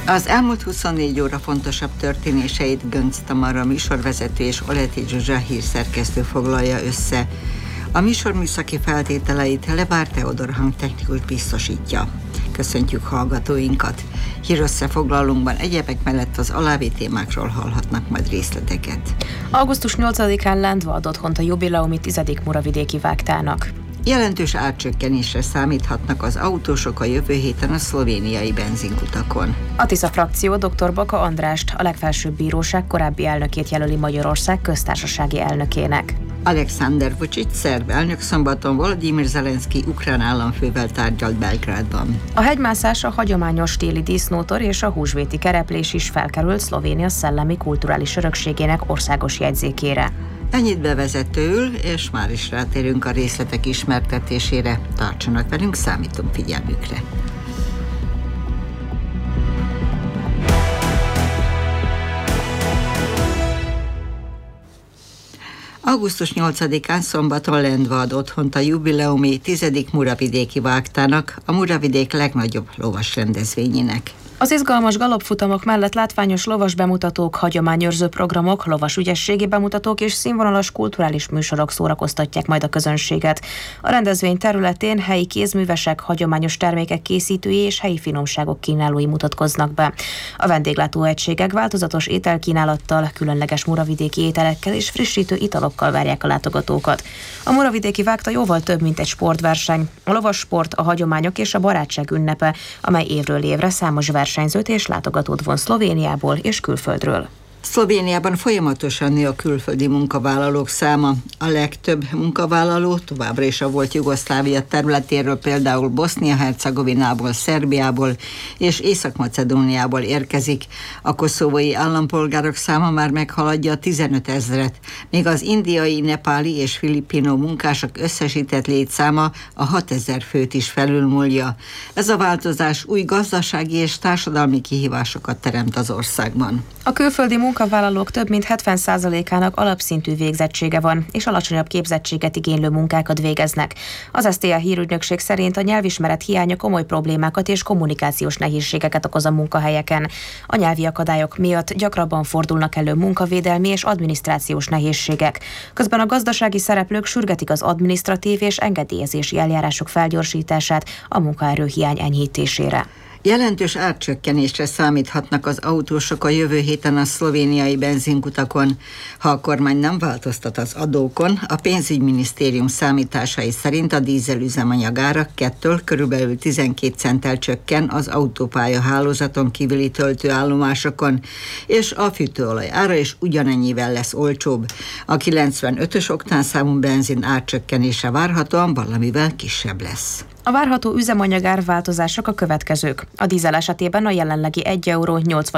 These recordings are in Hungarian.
Az elmúlt 24 óra fontosabb történéseit Gönc Tamara műsorvezető és Oleti Zsuzsa hírszerkesztő foglalja össze. A műsor műszaki feltételeit Lebár Teodor hangtechnikus biztosítja. Köszöntjük hallgatóinkat! Hírösszefoglalónkban egyebek mellett az alábbi témákról hallhatnak majd részleteket. Augusztus 8-án Lendva adott otthont a jubileumi 10. Muravidéki vágtának. Jelentős árcsökkenésre számíthatnak az autósok a jövő héten a szlovéniai benzinkutakon. A Tisza frakció dr. Baka Andrást, a legfelsőbb bíróság korábbi elnökét jelöli Magyarország köztársasági elnökének. Alexander Vučić szerb elnök szombaton Volodymyr Zelenszky ukrán államfővel tárgyalt Belgrádban. A hegymászás, a hagyományos téli disznótor és a húsvéti kereplés is felkerült Szlovénia szellemi kulturális örökségének országos jegyzékére. Ennyit bevezetőül, és már is rátérünk a részletek ismertetésére. Tartsanak velünk, számítunk figyelmükre. Augusztus 8-án szombaton Lendva ad otthont a jubileumi 10. Muravidéki vágtának, a Muravidék legnagyobb lovas rendezvényének. Az izgalmas galopfutamok mellett látványos lovas bemutatók, hagyományőrző programok, lovas ügyességi bemutatók és színvonalas kulturális műsorok szórakoztatják majd a közönséget. A rendezvény területén helyi kézművesek, hagyományos termékek készítői és helyi finomságok kínálói mutatkoznak be. A vendéglátóegységek változatos ételkínálattal, különleges muravidéki ételekkel és frissítő italokkal várják a látogatókat. A muravidéki vágta jóval több, mint egy sportverseny. A lovassport, a hagyományok és a barátság ünnepe, amely évről évre számos versenyzőt és látogatót von Szlovéniából és külföldről. Szlovéniában folyamatosan nő a külföldi munkavállalók száma. A legtöbb munkavállaló továbbra is a volt Jugoszlávia területéről, például Bosznia-Hercegovinából, Szerbiából és Észak-Macedóniából érkezik. A koszovói állampolgárok száma már meghaladja a 15 000-et, míg az indiai, nepáli és filipino munkások összesített létszáma a 6 000 főt is felülmúlja. Ez a változás új gazdasági és társadalmi kihívásokat teremt az országban. A külföldi munkavállalók több mint 70%-ának alapszintű végzettsége van, és alacsonyabb képzettséget igénylő munkákat végeznek. Az SZTL hírügynökség szerint a nyelvismeret hiánya komoly problémákat és kommunikációs nehézségeket okoz a munkahelyeken. A nyelvi akadályok miatt gyakrabban fordulnak elő munkavédelmi és adminisztrációs nehézségek. Közben a gazdasági szereplők sürgetik az adminisztratív és engedélyezési eljárások felgyorsítását a munkaerőhiány enyhítésére. Jelentős árcsökkenésre számíthatnak az autósok a jövő héten a szlovéniai benzinkutakon. Ha a kormány nem változtat az adókon, a pénzügyminisztérium számításai szerint a dízelüzemanyag ára 2-től körülbelül 12 centtel csökken az autópálya hálózaton kívüli töltőállomásokon, és a fűtőolaj ára is ugyanennyivel lesz olcsóbb. A 95-ös oktánszámú benzin árcsökkenése várhatóan valamivel kisebb lesz. A várható üzemanyagár változások a következők. A dízel esetében a jelenlegi 1 euró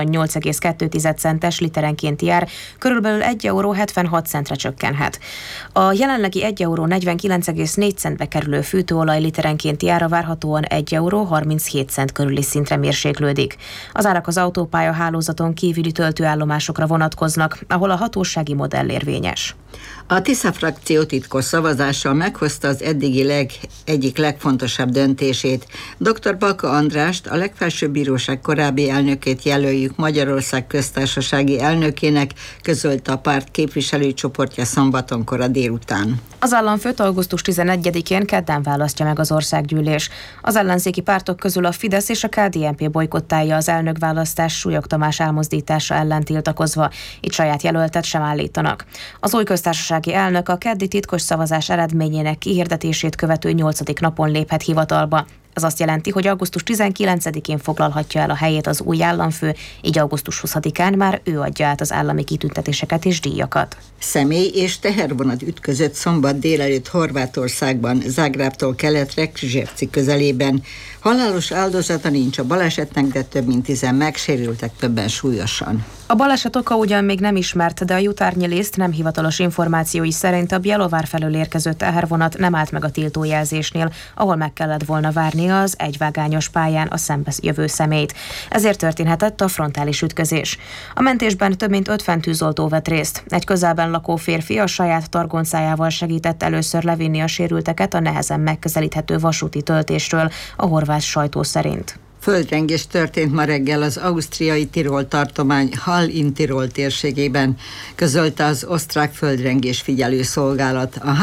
88,2 centes literenkénti ár körülbelül 1 euró 76 centre csökkenhet. A jelenlegi 1 euró 49,4 centbe kerülő fűtőolaj literenkénti ára várhatóan 1 euró 37 cent körüli szintre mérséklődik. Az árak az autópálya hálózaton kívüli töltőállomásokra vonatkoznak, ahol a hatósági modell érvényes. A Tisza frakció titkos szavazással meghozta az eddigi egyik legfontosabb döntését. Dr. Baka Andrást, a legfelsőbb bíróság korábbi elnökét jelöljük Magyarország köztársasági elnökének, közölte a párt képviselőcsoportja szombaton kora délután. Az államfőt augusztus 11-én kedden választja meg az országgyűlés. Az ellenzéki pártok közül a Fidesz és a KDNP bojkottálja az elnökválasztás Súlyog Tamás elmozdítása ellen tiltakozva, itt saját jelöltet sem állítanak. Az új köztársasági elnök a keddi titkos szavazás eredményének kihirdetését követő 8. napon léphet hivatalba. Ez azt jelenti, hogy augusztus 19-én foglalhatja el a helyét az új államfő, így augusztus 20-án már ő adja át az állami kitüntetéseket és díjakat. Személy és tehervonat ütközött szombat délelőtt Horvátországban, Zágrábtól keletre, Križevci közelében. Halálos áldozata nincs a balesetnek, de több mint 10 megsérültek, többen súlyosan. A baleset oka ugyan még nem ismert, de a Jutarnyi Liszt nem hivatalos információi szerint a Bjelovar felől érkező tehervonat nem állt meg a tiltójelzésnél, ahol meg kellett volna várnia az egyvágányos pályán a szembe jövő személyt. Ezért történhetett a frontális ütközés. A mentésben több mint 50 tűzoltó vett részt. Egy közelben lakó férfi a saját targoncájával segített először levinni a sérülteket a nehezen megközelíthető vasúti töltésről, a horvát sajtó szerint. Földrengés történt ma reggel az ausztriai Tirol tartomány Hall in Tirol térségében, közölte az osztrák földrengés figyelő szolgálat. A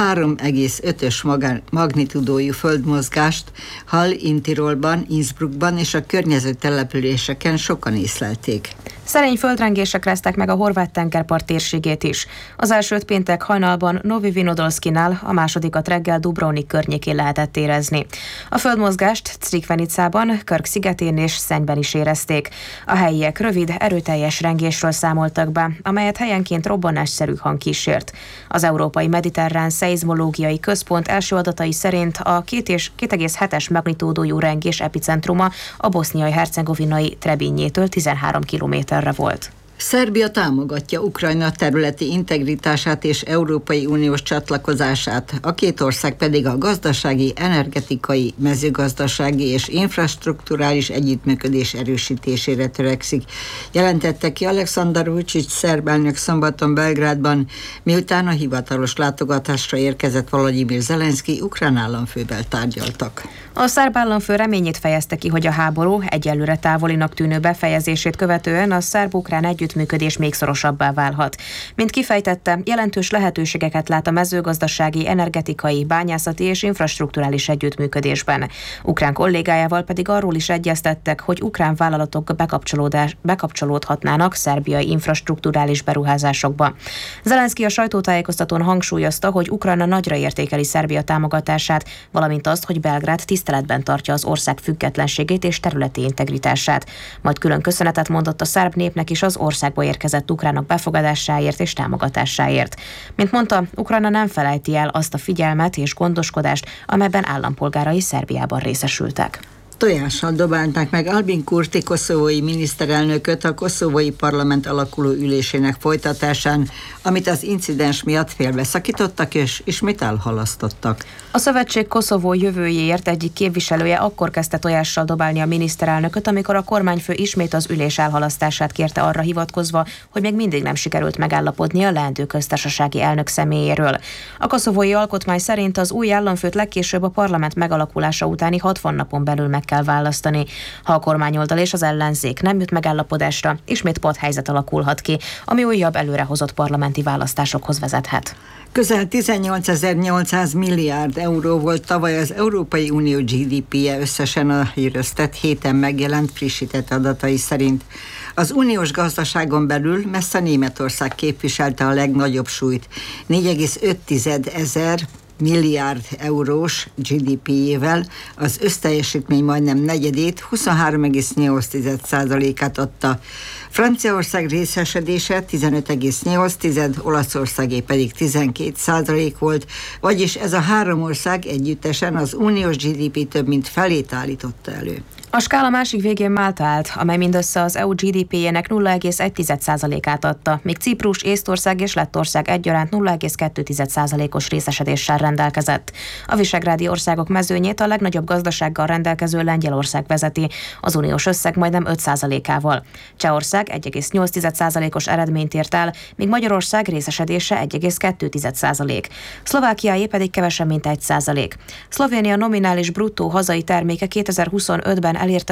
3,5-ös magnitudójú földmozgást Hall in Tirolban, Innsbruckban és a környező településeken sokan észlelték. Szerény földrengések rázták meg a horvát tengerpart térségét is. Az elsőt péntek hajnalban Novi Vinodolskinál, a másodikat reggel Dubrovnik környékén lehetett érezni. A földmozgást Crikvenicában, Krk szigetén és Szennyben is érezték. A helyiek rövid, erőteljes rengésről számoltak be, amelyet helyenként robbanásszerű hang kísért. Az Európai Mediterrán Szeizmológiai Központ első adatai szerint a 2,7-es magnitúdójú rengés epicentruma a boszniai-hercegovinai Trebinjétől 13 kilométerre volt. Szerbia támogatja Ukrajna területi integritását és Európai Uniós csatlakozását, a két ország pedig a gazdasági, energetikai, mezőgazdasági és infrastrukturális együttműködés erősítésére törekszik, jelentette ki Aleksandar Vučić szerb elnök szombaton Belgrádban, miután a hivatalos látogatásra érkezett Volodymyr Zelenszky ukrán államfővel tárgyaltak. A szerb államfő reményét fejezte ki, hogy a háború egyelőre távolinak tűnő befejezését követően a szerb-ukrán együttműködés még szorosabbá válhat. Mint kifejtette, jelentős lehetőségeket lát a mezőgazdasági, energetikai, bányászati és infrastrukturális együttműködésben. Ukrán kollégájával pedig arról is egyeztettek, hogy ukrán vállalatok bekapcsolódhatnának szerbiai infrastrukturális beruházásokba. Zelenszky a sajtótájékoztatón hangsúlyozta, hogy Ukrajna nagyra értékeli Szerbia támogatását, valamint azt, hogy Belgrád tiszteletben tartja az ország függetlenségét és területi integritását. Majd külön köszönetet mondott a szerb népnek is az országba érkezett ukránok befogadásáért és támogatásáért. Mint mondta, Ukrajna nem felejti el azt a figyelmet és gondoskodást, amelyben állampolgárai Szerbiában részesültek. Tojással dobálták meg Albin Kurti koszovói miniszterelnököt a koszovói parlament alakuló ülésének folytatásán, amit az incidens miatt félbeszakítottak és ismét elhalasztottak. A szövetség Koszovó jövőjéért egyik képviselője akkor kezdte tojással dobálni a miniszterelnököt, amikor a kormányfő ismét az ülés elhalasztását kérte arra hivatkozva, hogy még mindig nem sikerült megállapodni a leendő köztársasági elnök személyéről. A koszovói alkotmány szerint az új államfőt legkésőbb a parlament megalakulása utáni 60 napon belül meg kell választani. Ha a kormányoldal és az ellenzék nem jut megállapodásra, ismét padhelyzet alakulhat ki, ami újabb előrehozott parlamenti választásokhoz vezethet. Közel 18.800 milliárd euró volt tavaly az Európai Unió GDP-je összesen a Eurostat héten megjelent frissített adatai szerint. Az uniós gazdaságon belül messze Németország képviselte a legnagyobb súlyt, 4,5 milliárd eurós GDP-jével, az összteljesítmény majdnem negyedét, 23,8%-át adta. Franciaország részesedése 15,8, Olaszországé pedig 12% volt, vagyis ez a három ország együttesen az uniós GDP több mint felét állította elő. A skála másik végén Málta állt, amely mindössze az EU GDP-jének 0,1%-át adta, míg Ciprus, Észtország és Lettország egyaránt 0,2%-os részesedéssel rendelkezett. A visegrádi országok mezőnyét a legnagyobb gazdasággal rendelkező Lengyelország vezeti, az uniós összeg majdnem 5%-ával. Csehország 1,8%-os eredményt ért el, míg Magyarország részesedése 1,2%. Szlovákiáé pedig kevesebb mint 1%. Szlovénia nominális bruttó hazai terméke 2025-ben elérte a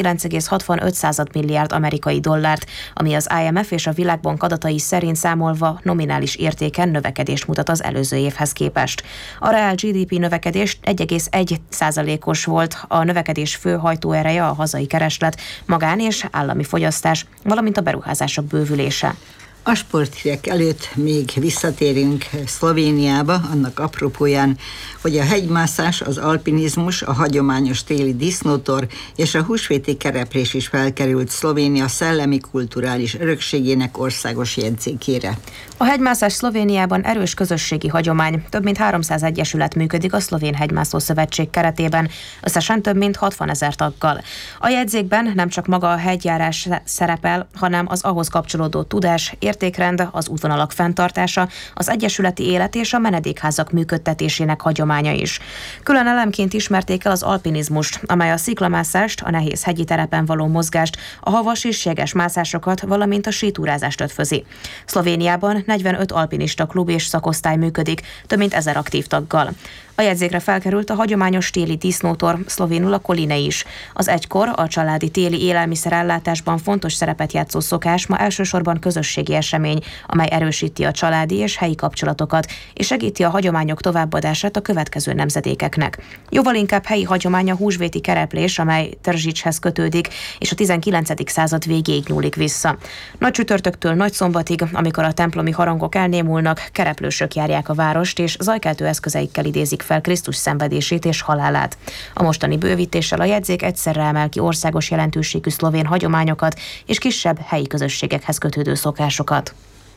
79,65 milliárd amerikai dollárt, ami az IMF és a Világbank adatai szerint számolva nominális értéken növekedést mutat az előző évhez képest. A reál GDP növekedés 1,1%-os volt, a növekedés fő hajtóereje a hazai kereslet, magán- és állami fogyasztás, valamint a beruházások bővülése. A sporthírek előtt még visszatérünk Szlovéniába, annak apropóján, hogy a hegymászás, az alpinizmus, a hagyományos téli disznótor és a húsvéti kereprés is felkerült Szlovénia szellemi kulturális örökségének országos jegyzékére. A hegymászás Szlovéniában erős közösségi hagyomány. Több mint 300 egyesület működik a Szlovén Hegymászó Szövetség keretében, összesen több mint 60 000 taggal. A jegyzékben nem csak maga a hegyjárás szerepel, hanem az ahhoz kapcsolódó tudás, értékrend, az útvonalak fenntartása, az egyesületi élet és a menedékházak működtetésének hagyománya is. Külön elemként ismerték el az alpinizmust, amely a sziklamászást, a nehéz hegyi terepen való mozgást, a havas és jeges mászásokat, valamint a sítúrázást ötvözi. Szlovéniában 45 alpinista klub és szakosztály működik, több mint 1000 aktív taggal. A A jegyzékre felkerült a hagyományos téli disznótor, szlovénul a koline is. Az egykor a családi téli élelmiszerellátásban fontos szerepet játszó szokás ma elsősorban közösségi esemény, amely erősíti a családi és helyi kapcsolatokat, és segíti a hagyományok továbbadását a következő nemzedékeknek. Jóval inkább helyi hagyomány a húsvéti kereplés, amely Trzichez kötődik, és a 19. század végéig nyúlik vissza. Nagy csütörtöktől nagy szombatig, amikor a templomi harangok elnémulnak, kereplősök járják a várost, és zajkeltő eszközeikkel idézik fel Krisztus szenvedését és halálát. A mostani bővítéssel a jegyzék egyszerre emel ki országos jelentőségű szlovén hagyományokat és kisebb helyi közösségekhez kötődő szokásokat.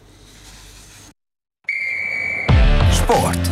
Sport.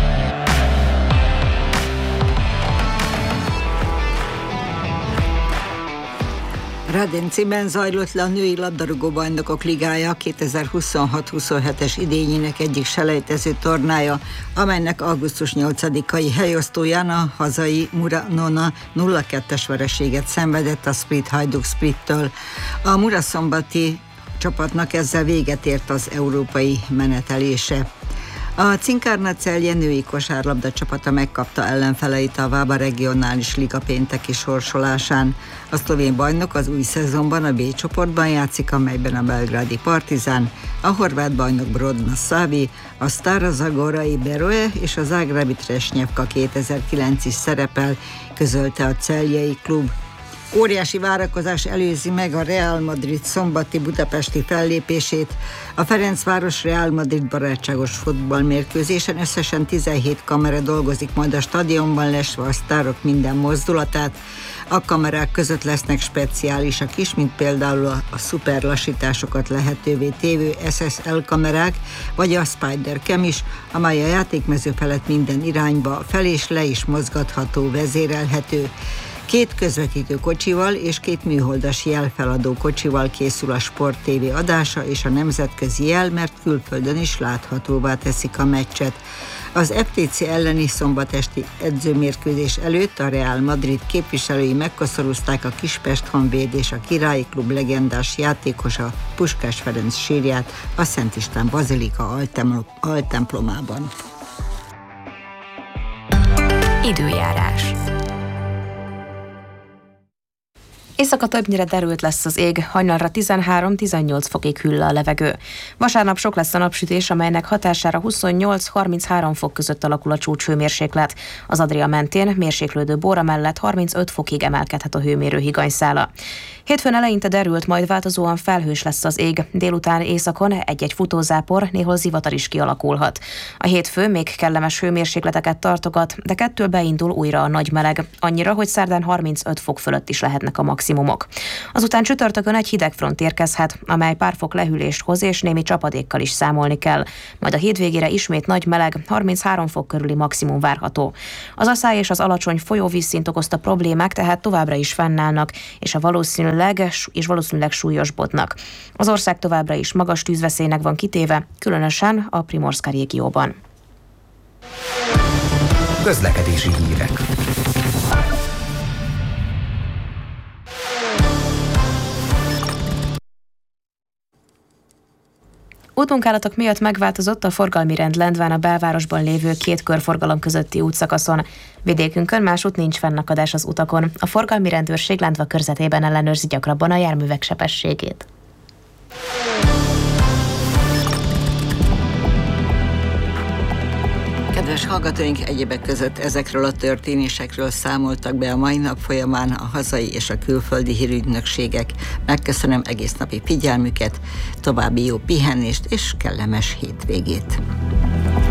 Radencében zajlott le a női labdarúgó bajnokok ligája 2026-27-es idényének egyik selejtező tornája, amelynek augusztus 8-ai helyosztóján a hazai Mura-Nona 0-2-es vereséget szenvedett a Split Hajduk Splittől. A Muraszombati csapatnak ezzel véget ért az európai menetelése. A Cinkarna Celje női kosárlabda csapata megkapta ellenfeleit a Vába regionális liga pénteki sorsolásán. A szlovén bajnok az új szezonban a B csoportban játszik, amelyben a belgrádi Partizán, a horvát bajnok Brodna Savi, a Stara Zagorai Beroe és a Zágrábi Tresnyevka 2009 is szerepel, közölte a celjei klub. Óriási várakozás előzi meg a Real Madrid szombati budapesti fellépését. A Ferencváros Real Madrid barátságos futballmérkőzésen összesen 17 kamera dolgozik majd a stadionban, lesve a sztárok minden mozdulatát. A kamerák között lesznek speciálisak is, mint például a szuperlassításokat lehetővé tévő SSL kamerák, vagy a Spider Cam is, amely a játékmező felett minden irányba fel és le is mozgatható, vezérelhető. 2 közvetítő kocsival és 2 műholdas jelfeladó kocsival készül a Sport TV adása, és a nemzetközi jel, mert külföldön is láthatóvá teszik a meccset. Az FTC elleni szombatesti edzőmérkőzés előtt a Real Madrid képviselői megkoszorúzták a Kispest Honvéd és a Királyi Klub legendás játékosa Puskás Ferenc sírját a Szent István Bazilika altemplomában. Időjárás. Éjszaka többnyire derült lesz az ég, hajnalra 13-18 fokig hűl a levegő. Vasárnap sok lesz a napsütés, amelynek hatására 28-33 fok között alakul a csúcshőmérséklet. Az Adria mentén mérséklődő Bóra mellett 35 fokig emelkedhet a hőmérő higanyszála. Hétfőn eleinte derült, majd változóan felhős lesz az ég. Délután északon egy-egy futózápor, néhol zivatar is kialakulhat. A hétfő még kellemes hőmérsékleteket tartogat, de kettől beindul újra a nagy meleg, annyira, hogy szerdán 35 fok fölött is lehetnek a maximumok. Azután csütörtökön egy hideg front érkezhet, amely pár fok lehűlést hoz, és némi csapadékkal is számolni kell. Majd a hétvégére ismét nagy meleg, 33 fok körüli maximum várható. Az aszály és az alacsony folyóvízszint okozta problémák tehát továbbra is fennállnak, és valószínűleg súlyosbodnak. Az ország továbbra is magas tűzveszélynek van kitéve, különösen a Primorska régióban. Közlekedési hírek. Útmunkálatok miatt megváltozott a forgalmi rend Lendván a belvárosban lévő 2 körforgalom közötti útszakaszon. Vidékünkön másút nincs fennakadás az utakon. A forgalmi rendőrség Lendva körzetében ellenőrzi gyakrabban a járművek sebességét. Kedves hallgatóink, egyebek között ezekről a történésekről számoltak be a mai nap folyamán a hazai és a külföldi hírügynökségek. Megköszönöm egész napi figyelmüket, további jó pihenést és kellemes hétvégét!